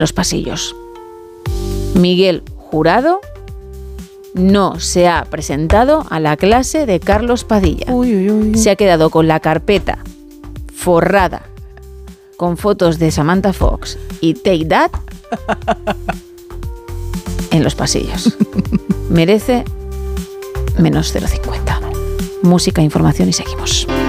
los pasillos. Miguel Jurado no se ha presentado a la clase de Carlos Padilla. Se ha quedado con la carpeta forrada con fotos de Samantha Fox y Take That en los pasillos. Merece menos 0,50. Música, información y seguimos.